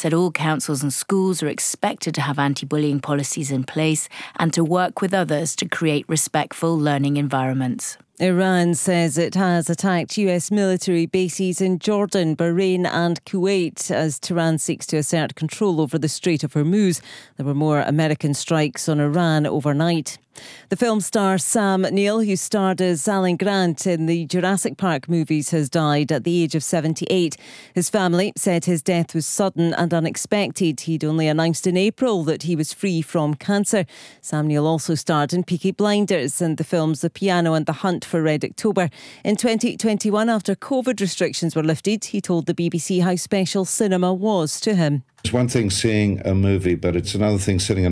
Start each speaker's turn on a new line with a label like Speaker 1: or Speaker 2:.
Speaker 1: said all councils and schools are expected to have anti-bullying policies in place and to work with others to create respectful learning environments.
Speaker 2: Iran says it has attacked US military bases in Jordan, Bahrain and Kuwait as Tehran seeks to assert control over the Strait of Hormuz. There were more American strikes on Iran overnight. The film star Sam Neill, who starred as Alan Grant in the Jurassic Park movies, has died at the age of 78. His family said his death was sudden and unexpected. He'd only announced in April that he was free from cancer. Sam Neill also starred in Peaky Blinders and the films The Piano and The Hunt for Red October. In 2021, after COVID restrictions were lifted, he told the BBC how special cinema was to him.
Speaker 3: It's one thing seeing a movie, but it's another thing sitting in